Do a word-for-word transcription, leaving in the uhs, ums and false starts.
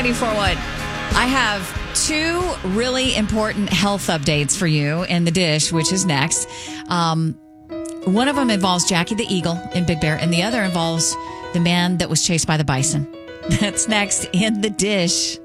ninety-four point one. I have two really important health updates for you in the dish, which is next. Um, one of them involves Jackie the Eagle in Big Bear, and the other involves the man that was chased by the bison. That's next in the dish.